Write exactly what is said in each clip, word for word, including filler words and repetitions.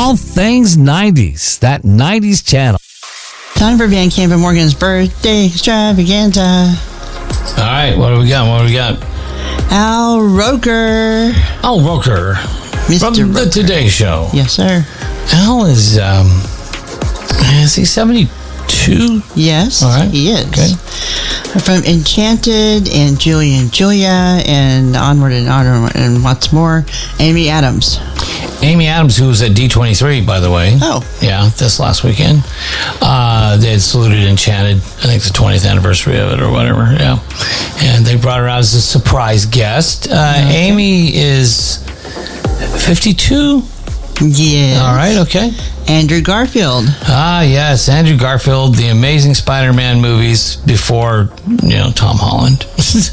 All things nineties. That nineties channel. Time for Van Camp and Morgan's birthday extravaganza. All right, what do we got? What do we got? Al Roker. Al Roker. Mister From Roker. the Today Show. Yes, sir. Al is, um, is he seventy-two? Yes, All right. he is. Okay. From Enchanted and Julie and Julia and Onward and Onward and what's more, Amy Adams. Amy Adams, who was at D twenty-three, by the way. Oh. Yeah, this last weekend. Uh, they had saluted Enchanted, I think the twentieth anniversary of it or whatever, yeah. And they brought her out as a surprise guest. Uh, okay. Amy is fifty-two? Yeah. All right, okay. Andrew Garfield. Ah, yes, Andrew Garfield, the Amazing Spider-Man movies before, you know, Tom Holland.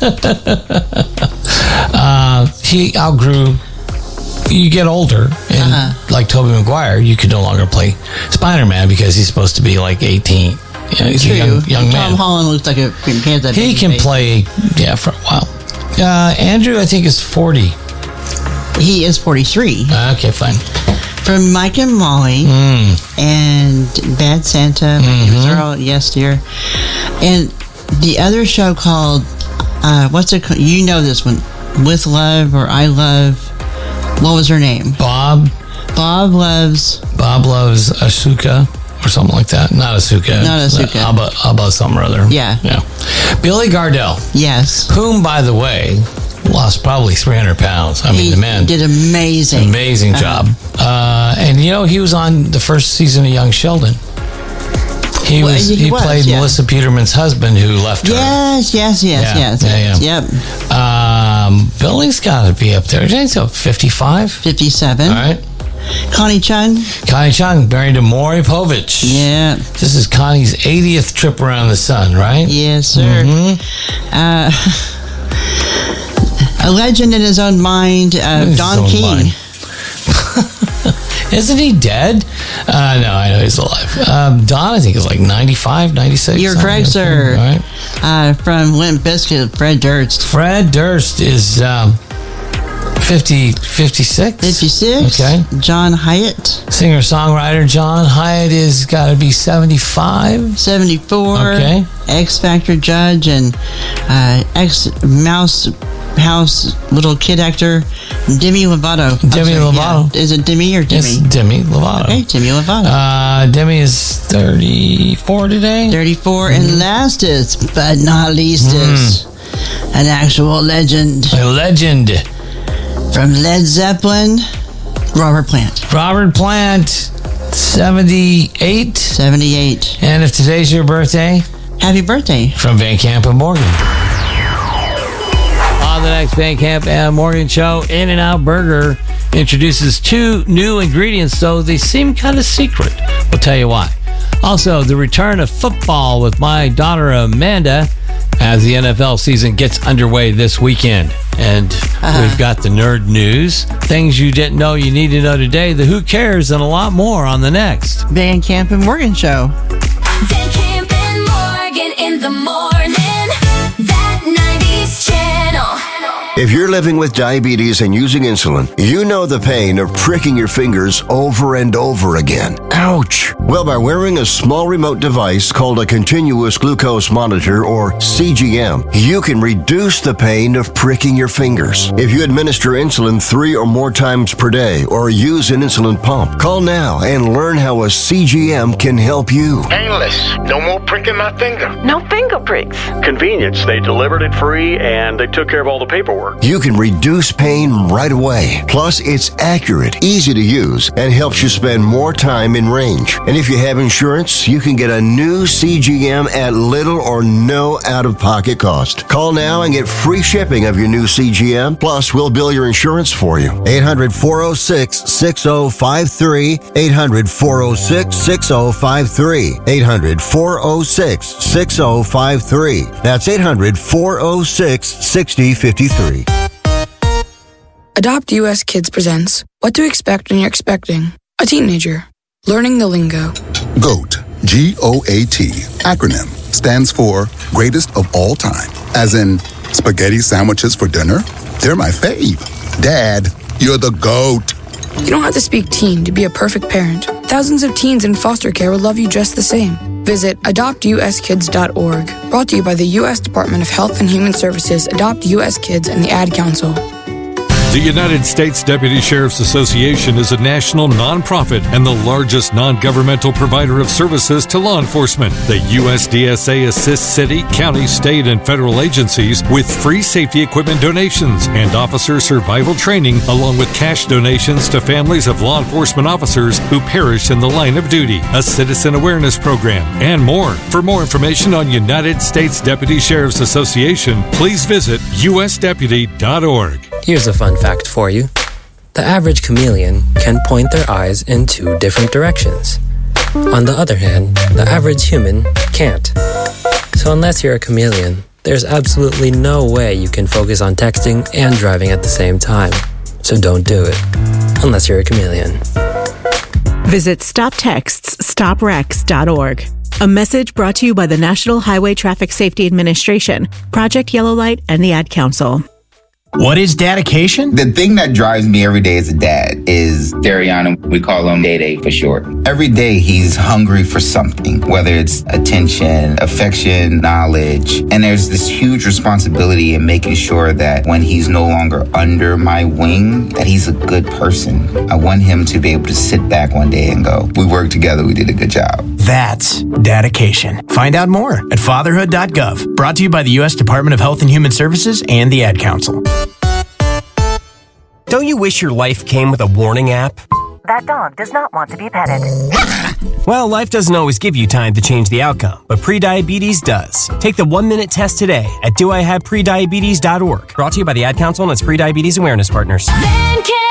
uh, he outgrew... You get older, and uh-huh. like Tobey Maguire, you could no longer play Spider-Man because he's supposed to be like eighteen. You know, he's True. a young, young Tom man. Tom Holland looks like a... He, has that he can face. play, yeah, for a while. Uh, Andrew, I think, is forty. He is forty-three. Uh, okay, fine. From Mike and Molly mm. and Bad Santa, mm-hmm. Earl, Yes Dear, and the other show called uh, what's it called? You know this one, With Love or I Love. What was her name? Bob. Bob loves. Bob loves Asuka or something like that. Not Asuka. Not Asuka. Abba, Abba something or other. Yeah. Yeah. Billy Gardell. Yes. Whom, by the way, lost probably three hundred pounds. I mean, he the man did amazing. Amazing uh-huh. job. Uh, and, you know, he was on the first season of Young Sheldon. He well, was. He, he was, played yeah. Melissa Peterman's husband, who left her. Yes, yes, yes, yeah, yes. Yeah, yeah. Yep. Um, Billy's got to be up there. He's up fifty-five. Fifty-seven. All right. Connie Chung. Connie Chung, married to Maury Povich. Yeah. This is Connie's eightieth trip around the sun, right? Yes, sir. Mm-hmm. Uh, a legend in his own mind, uh, Don own King. Mind. Isn't he dead? Uh, no, I know he's alive. Um, Don, I think, is like ninety-five, ninety-six. You're correct, sir. All right. Uh, from Limp Bizkit, Fred Durst. Fred Durst is um, fifty, fifty-six. fifty-six. Okay. John Hyatt. Singer-songwriter John Hyatt is got to be seventy-five. seventy-four. Okay. X Factor judge and uh, ex Mouse House little kid actor Demi Lovato. Demi sorry, Lovato. Yeah. Is it Demi or Demi? It's Demi Lovato. Okay, Demi Lovato. Uh, Demi is thirty-four today. thirty-four. Mm. And lastest, but not leastest, mm. an actual legend. A legend. From Led Zeppelin, Robert Plant. Robert Plant, seventy-eight. seventy-eight. And if today's your birthday, happy birthday. From Van Camp and Morgan. On the next Van Camp and Morgan show, In-N-Out Burger introduces two new ingredients, though they seem kind of secret. We'll tell you why. Also, the return of football with my daughter Amanda as the N F L season gets underway this weekend. And uh-huh. we've got the nerd news, things you didn't know you need to know today, the who cares, and a lot more on the next Van Camp and Morgan show. Van Camp and Morgan in the morning. That nineties channel. If you're living with diabetes and using insulin, you know the pain of pricking your fingers over and over again. Ouch! Well, by wearing a small remote device called a continuous glucose monitor, or C G M, you can reduce the pain of pricking your fingers. If you administer insulin three or more times per day or use an insulin pump, call now and learn how a C G M can help you. Painless. No more pricking my finger. No finger pricks. Convenience. They delivered it free and they took care of all the paperwork. You can reduce pain right away. Plus, it's accurate, easy to use, and helps you spend more time in range. And if you have insurance, you can get a new C G M at little or no out-of-pocket cost. Call now and get free shipping of your new C G M. Plus, we'll bill your insurance for you. eight hundred, four oh six, six oh five three. eight hundred, four oh six, six oh five three. eight hundred, four oh six, six oh five three. That's eight hundred, four oh six, six oh five three. Adopt U S Kids presents What to Expect When You're Expecting a Teenager. Learning the lingo. GOAT, G O A T, acronym, stands for Greatest of All Time. As in, spaghetti sandwiches for dinner? They're my fave. Dad, you're the GOAT. You don't have to speak teen to be a perfect parent. Thousands of teens in foster care will love you just the same. Visit adopt u s kids dot org. Brought to you by the U S Department of Health and Human Services, Adopt U S Kids, and the Ad Council. The United States Deputy Sheriff's Association is a national nonprofit and the largest non-governmental provider of services to law enforcement. The U S D S A assists city, county, state, and federal agencies with free safety equipment donations and officer survival training, along with cash donations to families of law enforcement officers who perish in the line of duty, a citizen awareness program, and more. For more information on United States Deputy Sheriff's Association, please visit u s deputy dot org. Here's a fun fact for you. The average chameleon can point their eyes in two different directions. On the other hand, the average human can't. So unless you're a chameleon, there's absolutely no way you can focus on texting and driving at the same time. So don't do it. Unless you're a chameleon. Visit stop texts stop wrecks dot org. A message brought to you by the National Highway Traffic Safety Administration, Project Yellow Light, and the Ad Council. What is dedication? The thing that drives me every day as a dad is Dariana. We call him Day Day for short. Every day he's hungry for something, whether it's attention, affection, knowledge. And there's this huge responsibility in making sure that when he's no longer under my wing, that he's a good person. I want him to be able to sit back one day and go, we worked together, we did a good job. That's dedication. Find out more at fatherhood dot gov. Brought to you by the U S Department of Health and Human Services and the Ad Council. Don't you wish your life came with a warning app? That dog does not want to be petted. Well, life doesn't always give you time to change the outcome, but prediabetes does. Take the one-minute test today at do I have prediabetes dot org. Brought to you by the Ad Council and its Prediabetes Awareness Partners.